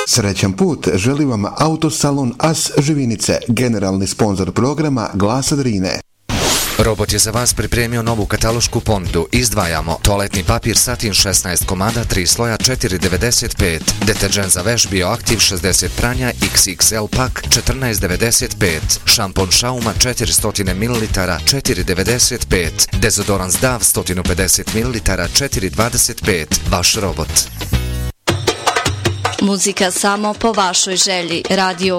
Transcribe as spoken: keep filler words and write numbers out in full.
Srećan put želi vam Autosalon As Živinice, generalni sponzor programa Glasa Drine. Robot je za vas pripremio novu katalošku ponudu. Izdvajamo toaletni papir Satin šesnaest komada, tri sloja, četiri devedeset pet. Deterđent za veš Bioaktiv šezdeset pranja, iks iks el pak, četrnaest devedeset pet. Šampon Šauma četiristo mililitara, četiri devedeset pet. Dezodorans Dav sto pedeset mililitara, četiri dvadeset pet. Vaš robot. Muzika samo po vašoj želji. Radio